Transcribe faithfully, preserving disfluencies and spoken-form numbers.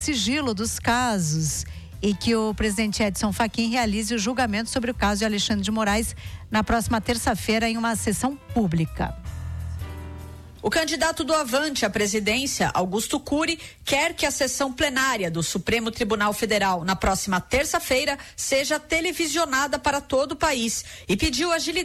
sigilo dos casos e que o presidente Edson Fachin realize o julgamento sobre o caso de Alexandre de Moraes na próxima terça-feira em uma sessão pública. O candidato do Avante à presidência, Augusto Cury, quer que a sessão plenária do Supremo Tribunal Federal na próxima terça-feira seja televisionada para todo o país e pediu agilidade